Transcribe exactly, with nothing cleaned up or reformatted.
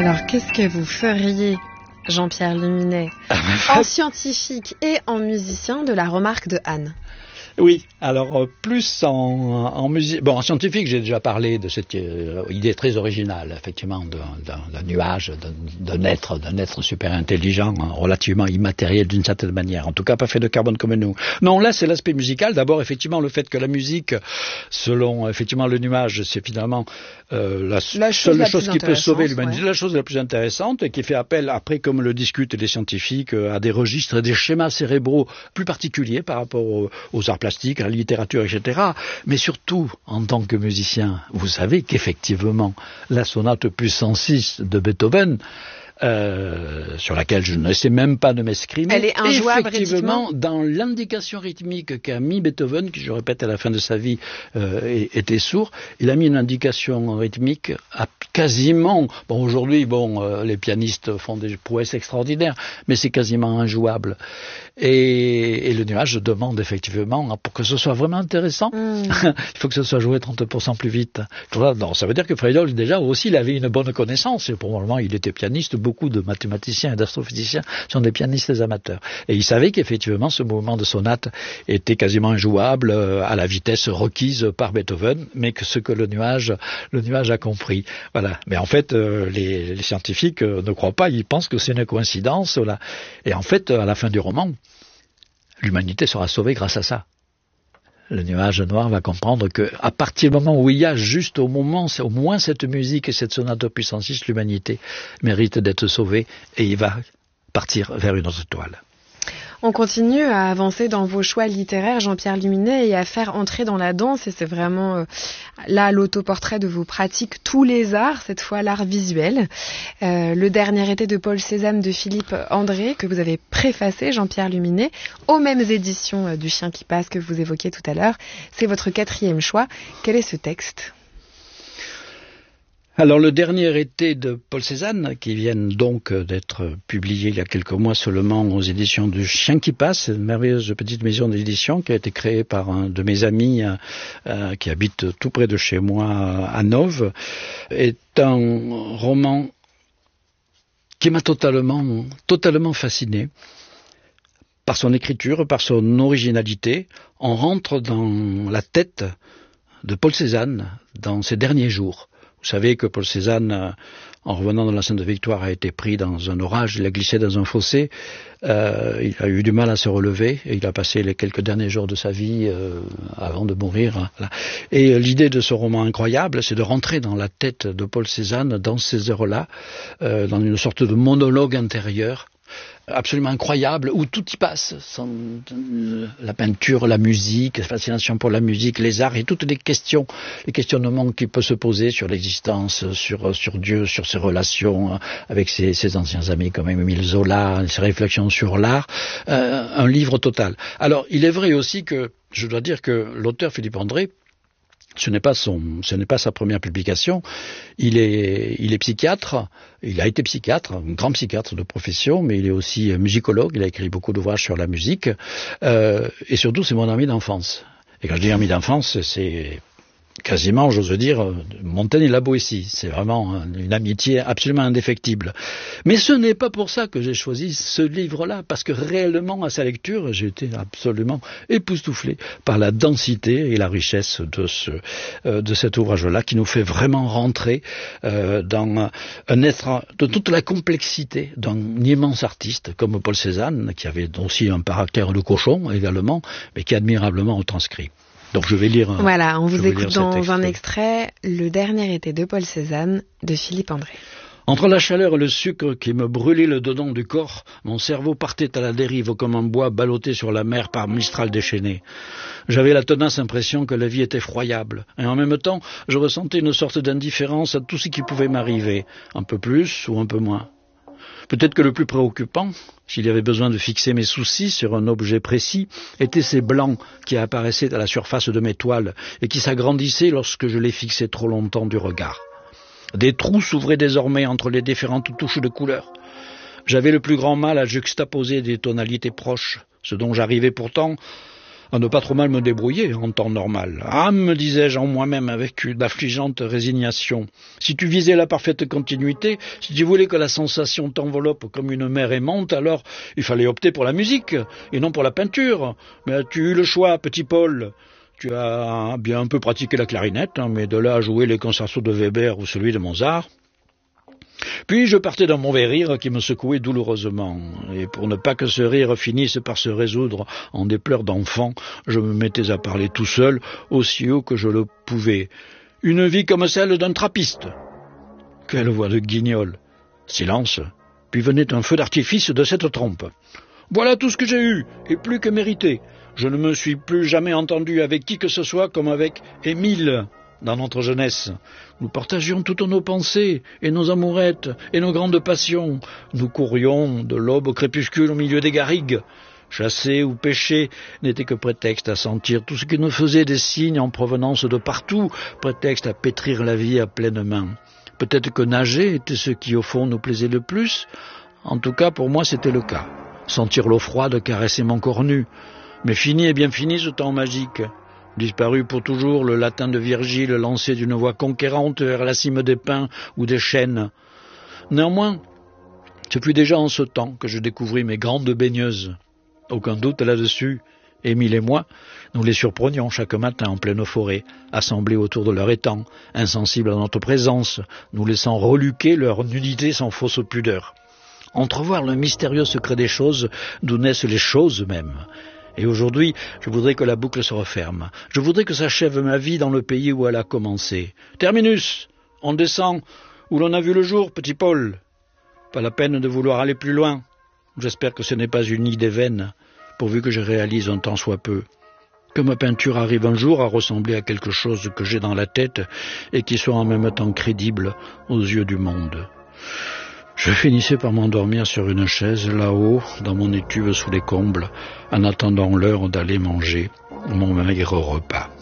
Alors, qu'est-ce que vous feriez, Jean-Pierre Luminet, en scientifique et en musicien, de la remarque de Anne ? Oui, alors euh, plus en, en musique. Bon, en scientifique, j'ai déjà parlé de cette euh, idée très originale, effectivement, d'un nuage, d'un être, d'un être super intelligent, hein, relativement immatériel d'une certaine manière. En tout cas, pas fait de carbone comme nous. Non, là, c'est l'aspect musical. D'abord, effectivement, le fait que la musique, selon effectivement le nuage, c'est finalement euh, la, la seule chose, chose qui peut sauver l'humanité, ouais. la chose la plus intéressante, et qui fait appel, après, comme le discutent les scientifiques, à des registres, des schémas cérébraux plus particuliers par rapport aux, aux arts plastiques, à la littérature, et cetera. Mais surtout, en tant que musicien, vous savez qu'effectivement, la sonate opus cent six de Beethoven, Euh, sur laquelle je ne sais même pas de m'escrimer. Elle est injouable, effectivement, dans l'indication rythmique qu'a mis Beethoven, qui je répète à la fin de sa vie euh, était sourd, il a mis une indication rythmique à quasiment, bon aujourd'hui bon euh, les pianistes font des prouesses extraordinaires, mais c'est quasiment injouable. Et, et le nuage demande effectivement, pour que ce soit vraiment intéressant, mmh. il faut que ce soit joué trente pour cent plus vite. Non, ça veut dire que Friedel déjà aussi il avait une bonne connaissance, et probablement il était pianiste. Beaucoup de mathématiciens et d'astrophysiciens sont des pianistes amateurs. Et il savait qu'effectivement ce mouvement de sonate était quasiment injouable euh, à la vitesse requise par Beethoven, mais que ce que le nuage, le nuage a compris. Voilà. Mais en fait, euh, les, les scientifiques euh, ne croient pas, ils pensent que c'est une coïncidence. Là. Et en fait, à la fin du roman, l'humanité sera sauvée grâce à ça. Le nuage noir va comprendre que, à partir du moment où il y a juste au moment, c'est au moins cette musique et cette sonate opus cent six, l'humanité mérite d'être sauvée et il va partir vers une autre toile. On continue à avancer dans vos choix littéraires, Jean-Pierre Luminet, et à faire entrer dans la danse, et c'est vraiment euh, là l'autoportrait de vos pratiques, tous les arts, cette fois l'art visuel. Euh, le dernier été de Paul Cézanne de Philippe André, que vous avez préfacé, Jean-Pierre Luminet, aux mêmes éditions euh, du Chien qui passe que vous évoquiez tout à l'heure. C'est votre quatrième choix. Quel est ce texte ? Alors le dernier été de Paul Cézanne, qui vient donc d'être publié il y a quelques mois seulement aux éditions du Chien qui passe, une merveilleuse petite maison d'édition qui a été créée par un de mes amis euh, qui habite tout près de chez moi à Nove, est un roman qui m'a totalement, totalement fasciné par son écriture, par son originalité. On rentre dans la tête de Paul Cézanne dans ses derniers jours. Vous savez que Paul Cézanne, en revenant de la Sainte-Victoire, a été pris dans un orage, il a glissé dans un fossé, euh, il a eu du mal à se relever, et il a passé les quelques derniers jours de sa vie euh, avant de mourir. Là. Et l'idée de ce roman incroyable, c'est de rentrer dans la tête de Paul Cézanne dans ces heures-là, euh, dans une sorte de monologue intérieur, absolument incroyable, où tout y passe, sans, euh, la peinture, la musique, la fascination pour la musique, les arts et toutes les questions, les questionnements qu'il peut se poser sur l'existence, sur, sur Dieu, sur ses relations avec ses, ses anciens amis comme Émile Zola, ses réflexions sur l'art, euh, un livre total. Alors, il est vrai aussi que, je dois dire que l'auteur Philippe André, Ce n'est pas son, ce n'est pas sa première publication. Il est, il est psychiatre. Il a été psychiatre, un grand psychiatre de profession, mais il est aussi musicologue. Il a écrit beaucoup d'ouvrages sur la musique. Euh, et surtout, c'est mon ami d'enfance. Et quand je dis ami d'enfance, c'est quasiment, j'ose dire, Montaigne et la Boétie. C'est vraiment une amitié absolument indéfectible. Mais ce n'est pas pour ça que j'ai choisi ce livre-là, parce que réellement, à sa lecture, j'ai été absolument époustouflé par la densité et la richesse de ce, euh, de cet ouvrage-là, qui nous fait vraiment rentrer euh, dans un être, de toute la complexité d'un immense artiste comme Paul Cézanne, qui avait aussi un caractère de cochon également, mais qui est admirablement retranscrit. Donc je vais lire. Voilà, on vous écoute dans un extrait, Le dernier été de Paul Cézanne, de Philippe André. Entre la chaleur et le sucre qui me brûlait le dedans du corps, mon cerveau partait à la dérive comme un bois ballotté sur la mer par Mistral déchaîné. J'avais la tenace impression que la vie était effroyable, et en même temps, je ressentais une sorte d'indifférence à tout ce qui pouvait m'arriver, un peu plus ou un peu moins. Peut-être que le plus préoccupant, s'il y avait besoin de fixer mes soucis sur un objet précis, étaient ces blancs qui apparaissaient à la surface de mes toiles et qui s'agrandissaient lorsque je les fixais trop longtemps du regard. Des trous s'ouvraient désormais entre les différentes touches de couleurs. J'avais le plus grand mal à juxtaposer des tonalités proches, ce dont j'arrivais pourtant à ne pas trop mal me débrouiller en temps normal. Ah, me disais-je en moi-même avec une affligeante résignation, si tu visais la parfaite continuité, si tu voulais que la sensation t'enveloppe comme une mer aimante, alors il fallait opter pour la musique et non pour la peinture. Mais as-tu eu le choix, petit Paul ? Tu as bien un peu pratiqué la clarinette, hein, mais de là à jouer les concertos de Weber ou celui de Mozart. Puis je partais d'un mauvais rire qui me secouait douloureusement, et pour ne pas que ce rire finisse par se résoudre en des pleurs d'enfant, je me mettais à parler tout seul, aussi haut que je le pouvais. Une vie comme celle d'un trappiste. Quelle voix de guignol. Silence. Puis venait un feu d'artifice de cette trompe. Voilà tout ce que j'ai eu, et plus que mérité. Je ne me suis plus jamais entendu avec qui que ce soit comme avec Émile. Dans notre jeunesse, nous partagions toutes nos pensées, et nos amourettes, et nos grandes passions. Nous courions de l'aube au crépuscule au milieu des garrigues. Chasser ou pêcher n'était que prétexte à sentir tout ce qui nous faisait des signes en provenance de partout, prétexte à pétrir la vie à pleine main. Peut-être que nager était ce qui au fond nous plaisait le plus. En tout cas, pour moi, c'était le cas. Sentir l'eau froide caresser mon corps nu. Mais fini et bien fini ce temps magique. Disparu pour toujours le latin de Virgile lancé d'une voix conquérante vers la cime des pins ou des chênes. Néanmoins, ce fut déjà en ce temps que je découvris mes grandes baigneuses. Aucun doute là-dessus. Émile et moi, nous les surprenions chaque matin en pleine forêt, assemblés autour de leur étang, insensibles à notre présence, nous laissant reluquer leur nudité sans fausse pudeur. Entrevoir le mystérieux secret des choses, d'où naissent les choses mêmes. Et aujourd'hui, je voudrais que la boucle se referme. Je voudrais que s'achève ma vie dans le pays où elle a commencé. Terminus, on descend où l'on a vu le jour, petit Paul. Pas la peine de vouloir aller plus loin. J'espère que ce n'est pas une idée vaine, pourvu que je réalise un tant soit peu. Que ma peinture arrive un jour à ressembler à quelque chose que j'ai dans la tête et qui soit en même temps crédible aux yeux du monde. Je finissais par m'endormir sur une chaise, là-haut, dans mon étuve sous les combles, en attendant l'heure d'aller manger mon maigre repas.